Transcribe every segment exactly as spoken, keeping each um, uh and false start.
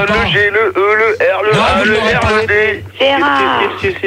Le G, le E, le R, le Non, A, vous le l'aurez R, pas. le D. Gérard. Il suit,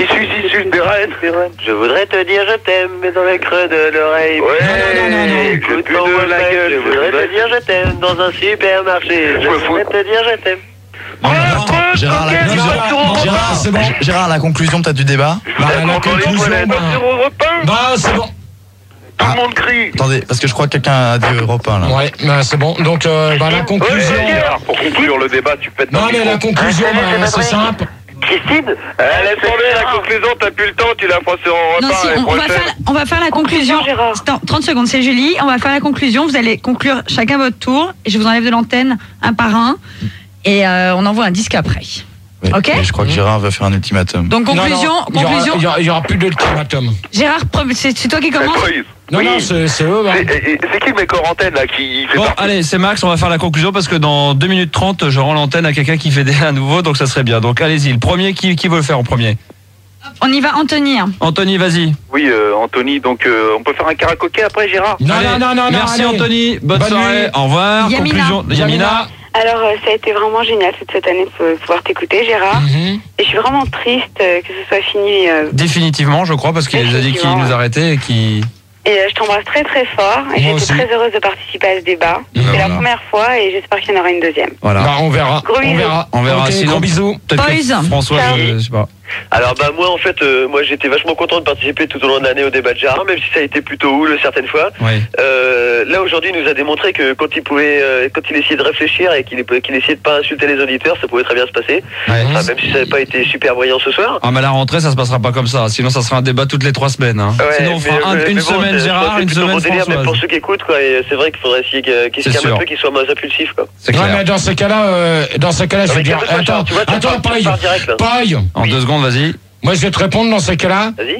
il suit, Beren. Je voudrais te dire je t'aime, mais dans le creux de l'oreille. Ouais, Non, non, non, non. écoute de la gueule. Je voudrais te dire je t'aime dans un supermarché. Je voudrais te dire je t'aime. Non, non, Gérard, la ok, conclusion. non, non, Gérard, c'est bon. Gérard, la conclusion peut-être du débat. Bah, la Dans les conclusion, toilettes, bah, sur Europe un. bah, c'est bon. Tout le monde crie. Attendez, parce que je crois que quelqu'un a dit Europe un là. Ouais, bah, c'est bon. Donc, euh, bah, la conclusion. Alors, pour conclure le débat, tu pètes dans Non, le mais micro. la conclusion, bah, c'est simple. Christine, euh, laisse tomber la conclusion, t'as plus le temps, tu la feras sur Europe Non, un si, l'année on, on va prochaine. faire, on va faire la conclusion. Gérard. Attends, trente secondes, c'est Julie. On va faire la conclusion. Vous allez conclure chacun votre tour. Et je vous enlève de l'antenne un par un. Et euh, on envoie un disque après. Oui, Ok. et je crois que Gérard veut faire un ultimatum. Donc, conclusion. Non, non, il y aura- conclusion. Il y aura, il y aura plus d'ultimatum. Gérard, pre- c'est c'est toi qui commence. Oui. Non, Oui. non, c'est c'est eux. Bah. C'est et- et- c'est qui le mec hors antenne là qui fait Bon, partie allez, c'est Max, on va faire la conclusion parce que dans deux minutes trente, je rends l'antenne à quelqu'un qui fait des à nouveau, donc ça serait bien. Donc allez-y, le premier, qui, qui veut le faire en premier? On y va, Anthony. hein. Anthony, vas-y. Oui, euh, Anthony, donc euh, on peut faire un karaoké après Gérard. Non, Allez, non, non, non, merci non, allez. Anthony, bonne, Bonne soirée, nuit. au revoir. Yamina. Conclusion, Yamina. Alors, euh, ça a été vraiment génial cette, cette année de pouvoir t'écouter, Gérard. Mhm. Et je suis vraiment triste euh, que ce soit fini. euh, Définitivement, je crois, parce qu'il nous a dit qu'il nous arrêtait et qu'il... Et euh, je t'embrasse très très fort. Et Moi j'étais aussi. très heureuse de participer à ce débat. C'est Voilà. la première fois et j'espère qu'il y en aura une deuxième. Voilà. Bah, on verra. Gros On bisous. verra. On verra, Ok, sinon- gros bisous. Peut-être que Boys. François, Ciao. je, je sais pas. Alors bah moi en fait euh, moi j'étais vachement content de participer tout au long de l'année au débat de Gérard, même si ça a été plutôt houle certaines fois. Oui. Euh, là aujourd'hui il nous a démontré que quand il pouvait euh, quand il essayait de réfléchir et qu'il qu'il essayait de pas insulter les auditeurs, ça pouvait très bien se passer. Ouais. Enfin, même si ça n'avait pas été super brillant ce soir. Ah mais la rentrée ça se passera pas comme ça, sinon ça sera un débat toutes les trois semaines. Hein. Ouais, sinon on mais- fera un- mais- une mais bon, semaine c'est- je pense Gérard, que une c'est plutôt semaine bon délire, même Françoise. pour ceux qui écoutent quoi, et c'est vrai qu'il faudrait essayer que- qu'ils se C'est calment un sûr. peu, qu'ils soient moins impulsifs quoi. C'est Ouais, clair. mais dans ces cas-là, euh, dans ces cas-là, je Non, vais mais dire. calme-toi, Attends, Charles, tu vois, tu attends, pars- tu paille, pars direct, là. paille. En deux secondes, vas-y. Moi, je vais te répondre dans ces cas-là. Vas-y.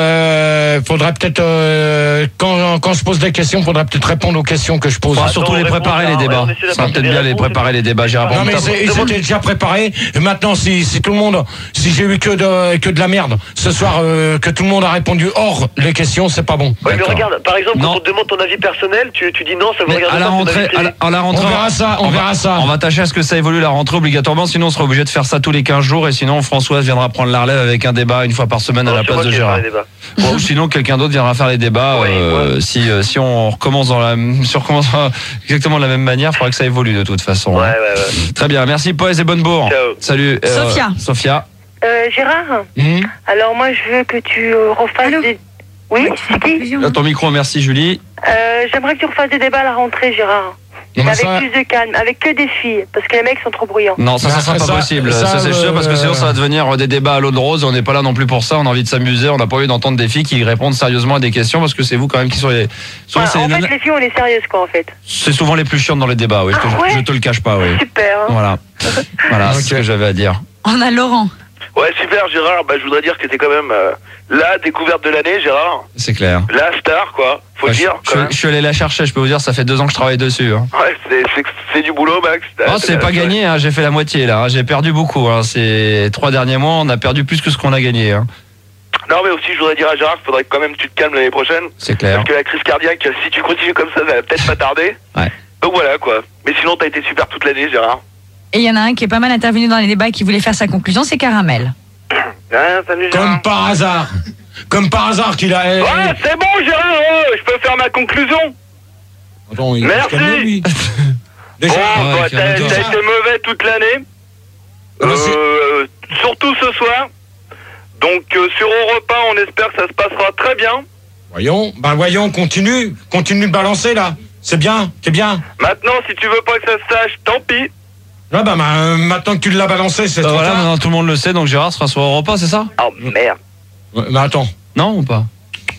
Euh, faudrait peut-être euh, quand quand je pose des questions, faudrait peut-être répondre aux questions que je pose. Faudra Attends, surtout on les répond, préparer les Gérard, débats. ouais, on essaie Ça sera d'apporter peut-être des bien les réponses. préparer les débats Gérard. Non Bon, mais t'as- c'est- ils étaient déjà préparés. Et maintenant, si, si tout le monde, si j'ai eu que de que de la merde ce soir, euh, que tout le monde a répondu hors les questions, c'est pas bon. Ouais, mais D'accord. regarde, par exemple, Non. quand on te demande ton avis personnel, tu, tu dis non, ça vous Mais regarde à la pas, ton rentrée, avis à privé. la, à la On rentrée, verra ça, on va- verra ça. On va tâcher à ce que ça évolue la rentrée obligatoirement, sinon on sera obligé de faire ça tous les quinze jours et sinon Françoise viendra prendre la relève avec un débat une fois par semaine à Non, la c'est place moi de qui vais Gérard. faire les débats. Bon, ou sinon quelqu'un d'autre viendra faire les débats. Ouais, euh, si euh, si on recommence dans la si on recommence exactement de la même manière, il faudra que ça évolue de toute façon. Ouais, ouais, ouais. Très bien, merci Poès et Bonnebourg. Ciao. Salut. euh, Sophia. Sophia. Euh, Gérard, Mhm. alors moi je veux que tu euh, refasses des... Oui, c'est qui Conclusion. À ton micro, merci Julie. euh, J'aimerais que tu refasses des débats à la rentrée, Gérard. Non, mais avec ça- plus de calme, avec que des filles, parce que les mecs sont trop bruyants. Non, ça, ça Bah, sera pas ça- possible. ça, Ça, c'est sûr, euh, parce que sinon, ça va devenir des débats à l'eau de rose. On n'est pas là non plus pour ça. On a envie de s'amuser. On n'a pas envie d'entendre des filles qui répondent sérieusement à des questions, parce que c'est vous quand même qui sont les. Souvent, Ouais, c'est en les fait, nanas- les filles, on est sérieuses, quoi, en fait. c'est souvent les plus chiantes dans les débats. Oui, je, te, Ah ouais je te le cache pas. Oui. Super. Hein. Voilà. Voilà, c'est ce Ok. que j'avais à dire. On a Laurent. Ouais, super, Gérard. Bah, je voudrais dire que t'es quand même euh, la découverte de l'année, Gérard. C'est clair. La star, quoi. Faut Bah, le je, dire, je- quand même. je suis allé la chercher. Je peux vous dire, ça fait deux ans que je travaille dessus. Hein. Ouais, c'est- c'est c'est du boulot, Max. Oh, c'est pas gagné. Hein. J'ai fait la moitié là. hein. J'ai perdu beaucoup. Hein. Ces trois derniers mois, on a perdu plus que ce qu'on a gagné. Hein. Non, mais aussi, je voudrais dire à Gérard qu'il faudrait que quand même tu te calmes l'année prochaine. C'est clair. Parce que la crise cardiaque, si tu continues comme ça, ça va peut-être pas tarder. Ouais. Donc voilà, quoi. Mais sinon, t'as été super toute l'année, Gérard. Et il y en a un qui est pas mal intervenu dans les débats et qui voulait faire sa conclusion, c'est Caramel. Hein, salut, Gérard. Comme par hasard. Comme par hasard qu'il a. Ouais, c'est bon, Gérard, oh, je peux faire ma conclusion. Attends, il Merci. calme, lui. Déjà. Bon, ouais, bah, t'as calme-toi. t'as été mauvais toute l'année. Euh, c'est- Euh, surtout ce soir. Donc euh, sur Europe un, on espère que ça se passera très bien. Voyons, ben voyons, continue, continue de balancer là. C'est bien, c'est bien. Maintenant, si tu veux pas que ça se sache, tant pis. Ah bah, bah, maintenant que tu l'as balancé, c'est Euh, trop voilà, tard. maintenant tout le monde le sait. Donc Gérard sera sur Europe un, c'est ça? Oh merde. Ouais, mais attends, Non ou pas?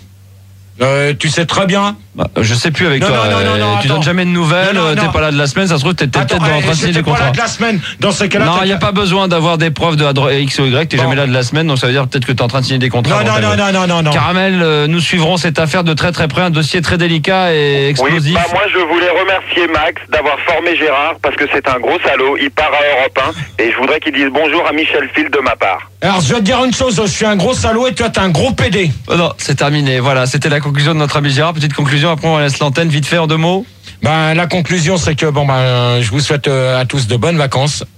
euh, tu sais très bien. Bah, je sais plus avec Non, toi. non, non, euh, non, non, tu attends. donnes jamais de nouvelles. Non, non, euh, T'es non. pas là de la semaine. Ça se trouve, t'es peut-être Attends, dans en train de eh, signer des j'étais pas contrats. là de la semaine. Dans ces cas-là, Non, t'as- il n'y a pas besoin d'avoir des preuves de à X ou Y. T'es Bon. jamais là de la semaine, donc ça veut dire peut-être que t'es en train de signer des contrats. Non, non, bordel. non, non, non, non, non. Caramel, euh, nous suivrons cette affaire de très très près. Un dossier très délicat et explosif. Oui, bah moi je voulais remercier Max d'avoir formé Gérard parce que c'est un gros salaud. Il part à Europe un et je voudrais qu'il dise bonjour à Michel Field de ma part. Alors, je vais te dire une chose, je suis un gros salaud et toi, t'es un gros pédé. Oh non, c'est terminé. Voilà, c'était la conclusion de notre ami Gérard. Petite conclusion. Après, on laisse l'antenne vite fait en deux mots. Ben, la conclusion, c'est que bon, ben, je vous souhaite euh, à tous de bonnes vacances